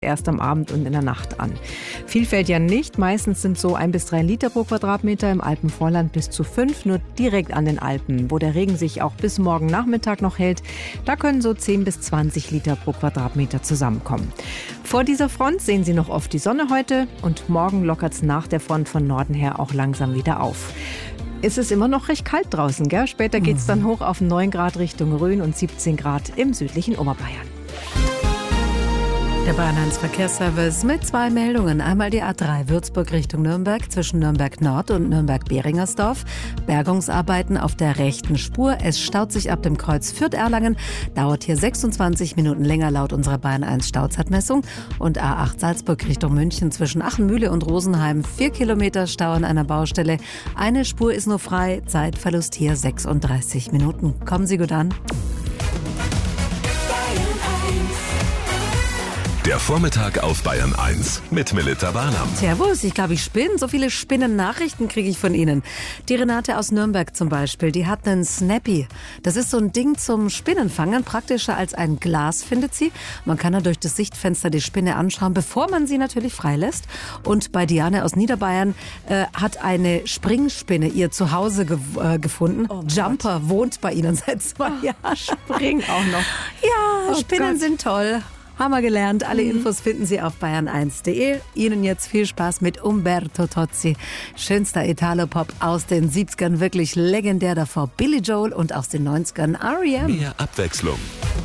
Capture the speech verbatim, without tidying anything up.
erst am Abend und in der Nacht an. Viel fällt ja nicht. Meistens sind so ein bis drei Liter pro Quadratmeter, im Alpenvorland bis zu fünf, nur direkt an den Alpen, wo der Regen sich auch bis morgen Nachmittag noch hält. Da können so zehn bis zwanzig Liter pro Quadratmeter zusammenkommen. Vor dieser Front sehen Sie noch oft die Sonne heute und morgen lockert es nach der Front von Norden her auch langsam wieder auf. Es ist immer noch recht kalt draußen, gell? Später geht es dann hoch auf neun Grad Richtung Rhön und siebzehn Grad im südlichen Oberbayern. Der Bayern eins Verkehrsservice mit zwei Meldungen. Einmal die A drei Würzburg Richtung Nürnberg zwischen Nürnberg Nord und Nürnberg-Behringersdorf. Bergungsarbeiten auf der rechten Spur. Es staut sich ab dem Kreuz Fürth-Erlangen. Dauert hier sechsundzwanzig Minuten länger laut unserer Bayern eins Stauzeitmessung. Und A acht Salzburg Richtung München zwischen Achenmühle und Rosenheim. Vier Kilometer Stau an einer Baustelle. Eine Spur ist nur frei. Zeitverlust hier sechsunddreißig Minuten. Kommen Sie gut an. Der Vormittag auf Bayern eins mit Melita Barnam. Servus, ich glaube, ich spinne. So viele Spinnen-Nachrichten kriege ich von Ihnen. Die Renate aus Nürnberg zum Beispiel, die hat einen Snappy. Das ist so ein Ding zum Spinnenfangen, praktischer als ein Glas, findet sie. Man kann ja durch das Sichtfenster die Spinne anschauen, bevor man sie natürlich freilässt. Und bei Diane aus Niederbayern äh, hat eine Springspinne ihr Zuhause ge äh, gefunden. Oh Jumper Gott. Wohnt bei Ihnen seit zwei Jahren. Spring auch noch. Ja, oh Spinnen Gott. sind toll. Haben wir gelernt. Alle Infos finden Sie auf bayern eins punkt de. Ihnen jetzt viel Spaß mit Umberto Tozzi. Schönster Italo-Pop aus den siebzigern, wirklich legendär davor. Billy Joel und aus den neunzigern R E M. Mehr Abwechslung,